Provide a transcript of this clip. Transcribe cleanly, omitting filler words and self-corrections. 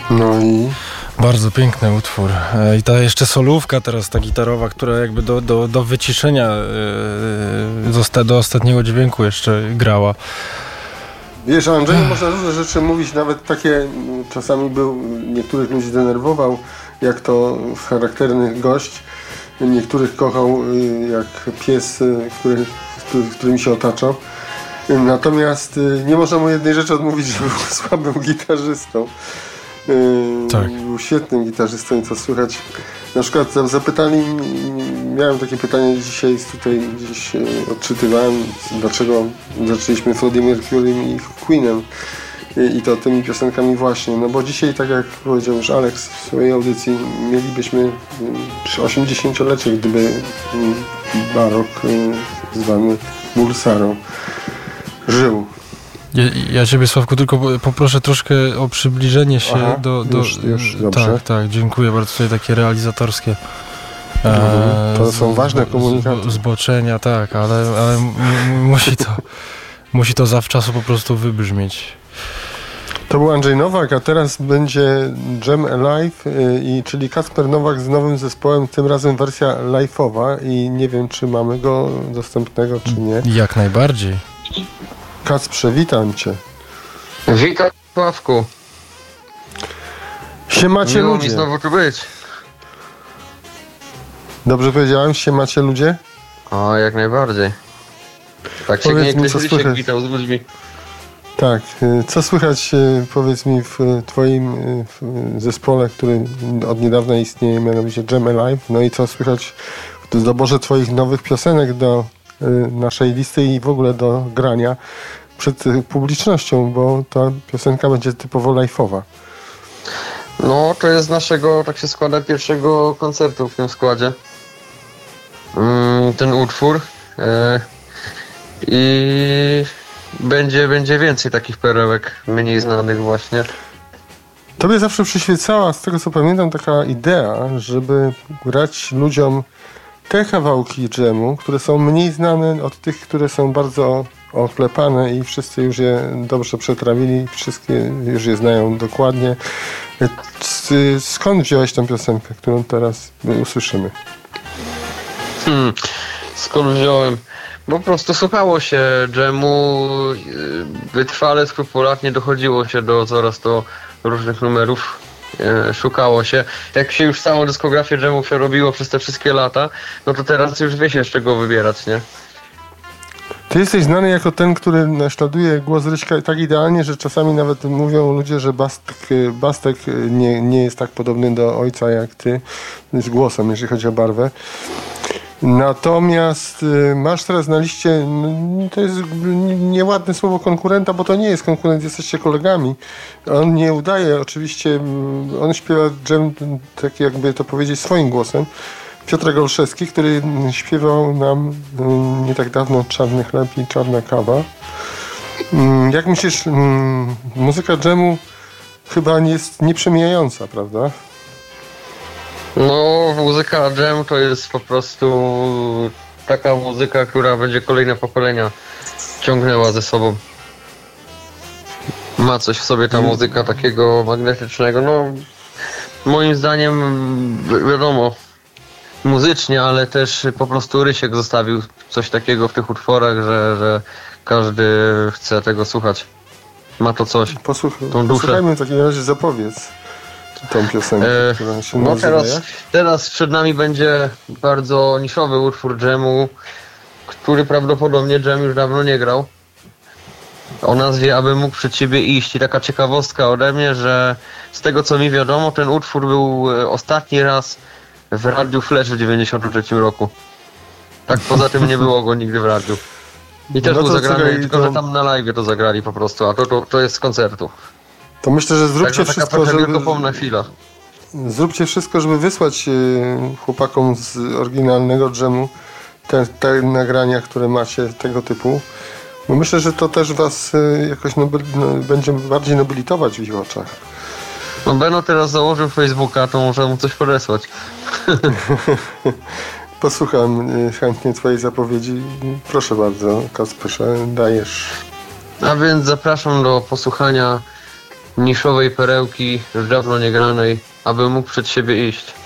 No i... Bardzo piękny utwór. I ta jeszcze solówka teraz, ta gitarowa, która jakby do wyciszenia do ostatniego dźwięku jeszcze grała. Wiesz, o Andrzeju można różne rzeczy mówić, nawet takie czasami niektórych ludzi denerwował, jak to charakterny gość, niektórych kochał jak pies, którym się otaczał. Natomiast nie można mu jednej rzeczy odmówić, że był słabym gitarzystą. Tak. Był świetnym gitarzystą i co słychać. Na przykład miałem takie pytanie dzisiaj, tutaj gdzieś odczytywałem, dlaczego zaczęliśmy Freddie Mercurym i Queenem i to tymi piosenkami właśnie. No bo dzisiaj, tak jak powiedział już Alex w swojej audycji, mielibyśmy przy 80-lecie, gdyby barok zwany Bulsarą żył. Ja ciebie, Sławku, tylko poproszę troszkę o przybliżenie się. Aha, już dobrze. Tak, dziękuję bardzo. Tutaj takie realizatorskie to są ważne komunikaty. Zboczenia, tak, ale musi to zawczasu po prostu wybrzmieć. To był Andrzej Nowak, a teraz będzie Jam Alive, czyli Kacper Nowak z nowym zespołem, tym razem wersja live'owa i nie wiem, czy mamy go dostępnego, czy nie. Jak najbardziej. Kacprze, witam cię. Witam, Sławku. Siemacie Miło ludzie. mi znowu tu być. Dobrze powiedziałem? Siemacie ludzie? O, jak najbardziej. Tak się Powiedz mi, nie witał z ludźmi. Tak. Co słychać, powiedz mi, w twoim zespole, który od niedawna istnieje, mianowicie Jam Alive. No i co słychać w doborze twoich nowych piosenek do naszej listy i w ogóle do grania przed publicznością, bo ta piosenka będzie typowo live'owa. No, to jest naszego, tak się składa, pierwszego koncertu w tym składzie. Ten utwór. I będzie więcej takich perełek, mniej znanych właśnie. Tobie zawsze przyświecała, z tego co pamiętam, taka idea, żeby grać ludziom te kawałki dżemu, które są mniej znane od tych, które są bardzo oklepane i wszyscy już je dobrze przetrawili, wszystkie już je znają dokładnie. Skąd wziąłeś tę piosenkę, którą teraz usłyszymy? Skąd wziąłem? Po prostu słuchało się dżemu, wytrwale, skrupulatnie dochodziło się do coraz to różnych numerów. Szukało się. Jak się już całą dyskografię dżemu przerobiło przez te wszystkie lata, no to teraz już wie się z czego wybierać, nie? Ty jesteś znany jako ten, który naśladuje głos Ryśka tak idealnie, że czasami nawet mówią ludzie, że Bastek nie jest tak podobny do ojca jak ty z głosem, jeżeli chodzi o barwę. Natomiast masz teraz na liście, to jest nieładne słowo konkurenta, bo to nie jest konkurent, jesteście kolegami. On nie udaje, oczywiście, on śpiewa dżem, tak jakby to powiedzieć, swoim głosem. Piotr Olszewski, który śpiewał nam nie tak dawno Czarny chleb i czarna kawa. Jak myślisz, muzyka dżemu chyba jest nieprzemijająca, prawda? No, muzyka dżem to jest po prostu taka muzyka, która będzie kolejne pokolenia ciągnęła ze sobą. Ma coś w sobie ta muzyka takiego magnetycznego, no moim zdaniem wiadomo, muzycznie, ale też po prostu Rysiek zostawił coś takiego w tych utworach, że każdy chce tego słuchać. Ma to coś, tą duszę. Posłuchajmy w takim razie, zapowiedz tą piosenkę, która się nazywa teraz przed nami będzie bardzo niszowy utwór dżemu, który prawdopodobnie dżem już dawno nie grał. O nazwie Aby mógł przed ciebie iść. I taka ciekawostka ode mnie, że z tego co mi wiadomo, ten utwór był ostatni raz w Radiu Flash w 93 roku. Tak poza tym nie było go nigdy w radiu. I też był zagrany, tylko że tam na live to zagrali po prostu, a to jest z koncertu. To myślę, że zróbcie taka wszystko, żeby... wielkopomna chwila. Zróbcie wszystko, żeby wysłać chłopakom z oryginalnego dżemu te nagrania, które macie tego typu. Bo myślę, że to też was jakoś będzie bardziej nobilitować w ich oczach. No Beno teraz założył Facebooka, to może mu coś podesłać. Posłucham chętnie twojej zapowiedzi. Proszę bardzo, Kacprze, dajesz. A więc zapraszam do posłuchania niszowej perełki, już dawno nie granej, aby mógł przed siebie iść.